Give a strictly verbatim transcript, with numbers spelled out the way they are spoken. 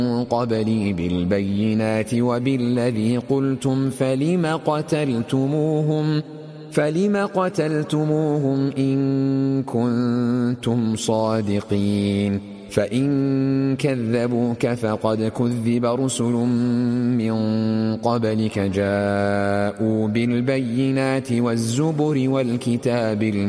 قبلي بالبينات وبالذي قلتم فلم قتلتموهم فلم قتلتموهم إن كنتم صادقين فإن كذبوك فقد كذب رسل من قبلك جاءوا بالبينات والزبر والكتاب المبين